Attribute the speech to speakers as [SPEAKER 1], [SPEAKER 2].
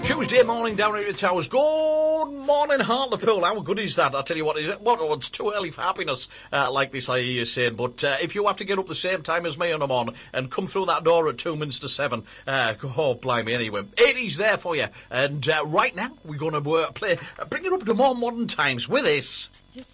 [SPEAKER 1] Tuesday morning down here at Towers. Good morning, Hartlepool. How good is that? I tell you what, is it? What? Oh, it's too early for happiness, like this I hear you saying. But if you have to get up the same time as me on a morning and come through that door at 2 minutes to 7, oh, blimey, anyway. 80's there for you. And right now, we're going to bring it up to more modern times with this.